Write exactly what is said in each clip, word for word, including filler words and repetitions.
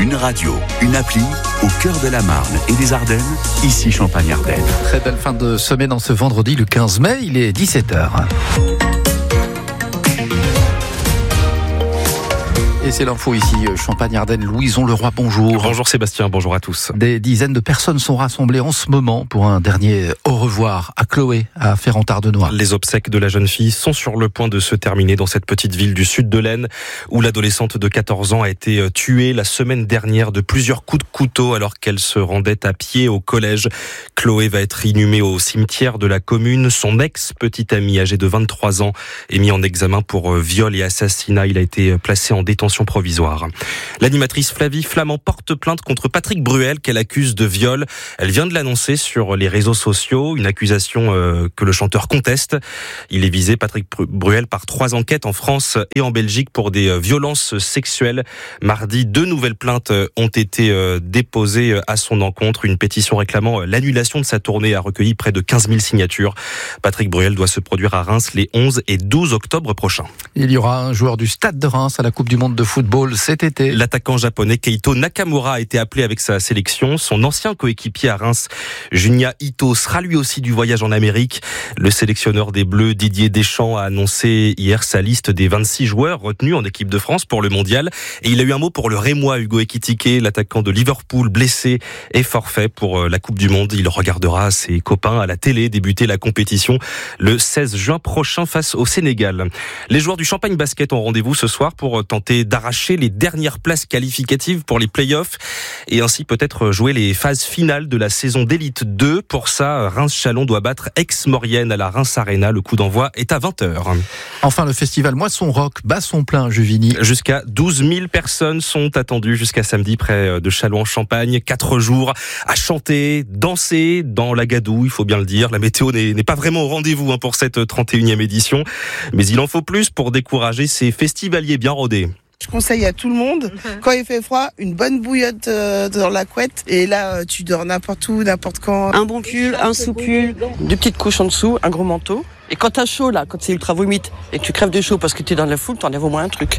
Une radio, une appli, au cœur de la Marne et des Ardennes, ici Champagne-Ardenne. Très belle fin de semaine en ce vendredi le quinze mai, il est dix-sept heures. Et c'est l'info ici, Champagne-Ardenne. Louison Leroy, bonjour. Bonjour Sébastien, bonjour à tous. Des dizaines de personnes sont rassemblées en ce moment pour un dernier au revoir à Chloé, à Ferrand-Tardenois. Les obsèques de la jeune fille sont sur le point de se terminer dans cette petite ville du sud de l'Aisne, où l'adolescente de quatorze ans a été tuée la semaine dernière de plusieurs coups de couteau alors qu'elle se rendait à pied au collège. Chloé va être inhumée au cimetière de la commune. Son ex-petit ami, âgé de vingt-trois ans, est mis en examen pour viol et assassinat. Il a été placé en détention provisoire. L'animatrice Flavie Flamand porte plainte contre Patrick Bruel qu'elle accuse de viol. Elle vient de l'annoncer sur les réseaux sociaux, une accusation euh, que le chanteur conteste. Il est visé, Patrick Bruel, par trois enquêtes en France et en Belgique pour des violences sexuelles. Mardi, deux nouvelles plaintes ont été euh, déposées à son encontre. Une pétition réclamant l'annulation de sa tournée a recueilli près de quinze mille signatures. Patrick Bruel doit se produire à Reims les onze et douze octobre prochains. Il y aura un joueur du Stade de Reims à la Coupe du Monde de football cet été. L'attaquant japonais Keito Nakamura a été appelé avec sa sélection. Son ancien coéquipier à Reims, Junya Ito, sera lui aussi du voyage en Amérique. Le sélectionneur des Bleus, Didier Deschamps, a annoncé hier sa liste des vingt-six joueurs retenus en équipe de France pour le mondial. Et il a eu un mot pour le Rémois Hugo Ekitike, l'attaquant de Liverpool, blessé et forfait pour la Coupe du Monde. Il regardera ses copains à la télé débuter la compétition le seize juin prochain face au Sénégal. Les joueurs du Champagne Basket ont rendez-vous ce soir pour tenter d'arracher les dernières places qualificatives pour les play-offs et ainsi peut-être jouer les phases finales de la saison d'élite deux. Pour ça, Reims-Chalon doit battre Aix-Maurienne à la Reims Arena. Le coup d'envoi est à vingt heures. Enfin, le festival Moisson Rock bat son plein à Juvigny. Jusqu'à douze mille personnes sont attendues jusqu'à samedi près de Châlons-en-Champagne. Quatre jours à chanter, danser dans la gadoue, il faut bien le dire. La météo n'est, n'est pas vraiment au rendez-vous hein, pour cette trente et unième édition, mais il en faut plus pour décourager ces festivaliers bien rodés. Je conseille à tout le monde, quand il fait froid, une bonne bouillotte euh, dans la couette. Et là, tu dors n'importe où, n'importe quand. Un bon pull, un sous-pull, deux petites couches en dessous, un gros manteau. Et quand t'as chaud, là, quand c'est ultra vomite, et que tu crèves de chaud parce que t'es dans la foule, t'en as au moins un truc.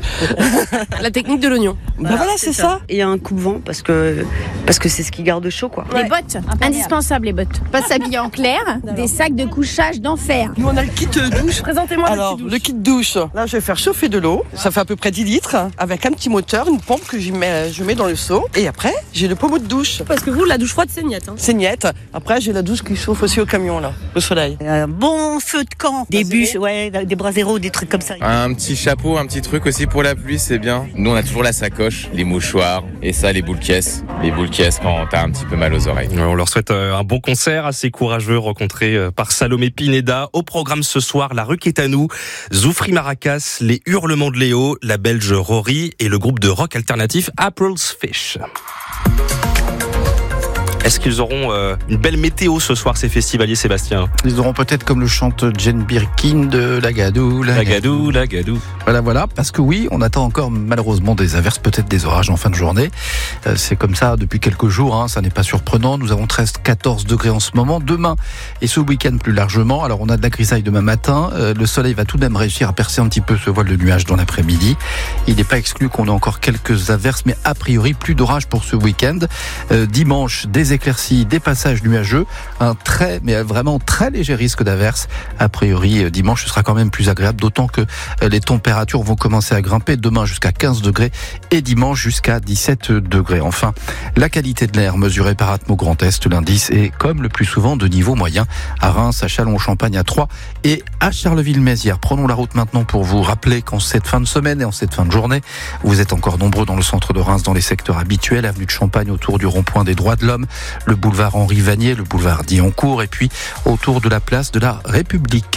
La technique de l'oignon. Bah voilà, c'est, c'est ça. ça. Et un coupe-vent, parce que, parce que c'est ce qui garde chaud, quoi. Les bottes, indispensables les bottes. Pas s'habiller en clair, des sacs de couchage d'enfer. Nous, on a le kit douche. Présentez-moi Alors, le kit douche. le kit douche. Là, je vais faire chauffer de l'eau. Ça fait à peu près dix litres, avec un petit moteur, une pompe que j'y mets, je mets dans le seau. Et après, j'ai le pommeau de douche. Parce que vous, la douche froide, c'est niette. Hein. C'est niette. Après, j'ai la douche qui chauffe aussi au camion, là, au soleil. Un bon feu de camp. Des bûches, ouais, des braseros, des trucs comme ça. Un petit chapeau, un petit truc aussi pour la pluie, c'est bien. Nous, on a toujours la sacoche, les mouchoirs, et ça, les boules caisses. Les boules caisses quand t'as un petit peu mal aux oreilles. On leur souhaite un bon concert assez courageux rencontré par Salomé Pineda. Au programme ce soir, la rue Quétanou, Zoufri Maracas, les Hurlements de Léo, la Belge Rory et le groupe de rock alternatif April's Fish. Est-ce qu'ils auront euh, une belle météo ce soir, ces festivaliers, Sébastien ? Ils auront peut-être, comme le chante Jane Birkin, de la gadoue, la, la gadoue, la gadoue. Voilà, voilà, parce que oui, on attend encore malheureusement des averses, peut-être des orages en fin de journée. Euh, c'est comme ça depuis quelques jours, hein, ça n'est pas surprenant. Nous avons treize à quatorze degrés en ce moment. Demain et ce week-end plus largement. Alors on a de la grisaille demain matin. Euh, le soleil va tout de même réussir à percer un petit peu ce voile de nuages dans l'après-midi. Il n'est pas exclu qu'on ait encore quelques averses, mais a priori plus d'orages pour ce week-end. Euh, dimanche, des éclaircies, des passages nuageux, un très, mais vraiment très léger risque d'averse. A priori, dimanche, ce sera quand même plus agréable, d'autant que les températures vont commencer à grimper demain jusqu'à quinze degrés et dimanche jusqu'à dix-sept degrés. Enfin, la qualité de l'air mesurée par Atmo Grand Est, l'indice est, comme le plus souvent, de niveau moyen à Reims, à Châlons-en-Champagne, à Troyes et à Charleville-Mézières. Prenons la route maintenant pour vous rappeler qu'en cette fin de semaine et en cette fin de journée, vous êtes encore nombreux dans le centre de Reims, dans les secteurs habituels, avenue de Champagne autour du rond-point des Droits de l'Homme, le boulevard Henri Vanier, le boulevard Dioncourt et puis autour de la place de la République.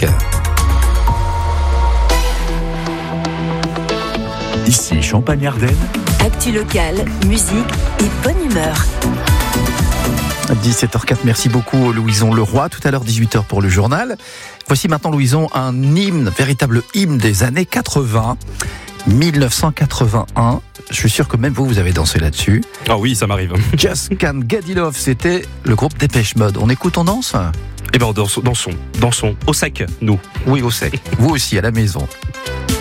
Ici Champagne-Ardenne. Actu locale, musique et bonne humeur. dix-sept heures quatre, merci beaucoup Louison Leroy. Tout à l'heure dix-huit heures pour le journal. Voici maintenant Louison, un hymne, véritable hymne des années quatre-vingts. mille neuf cent quatre-vingt-un, je suis sûr que même vous, vous avez dansé là-dessus. Ah oui, ça m'arrive. Just Can't Get Enough, c'était le groupe Dépêche Mode. On écoute, on danse ? Eh ben, dansons, dansons, dansons, au sec, nous. Oui, au sec. Vous aussi, à la maison.